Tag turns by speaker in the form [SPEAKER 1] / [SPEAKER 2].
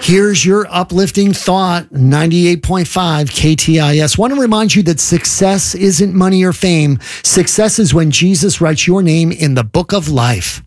[SPEAKER 1] Here's your uplifting thought, 98.5 KTIS. Want to remind you that success isn't money or fame. Success is when Jesus writes your name in the book of life.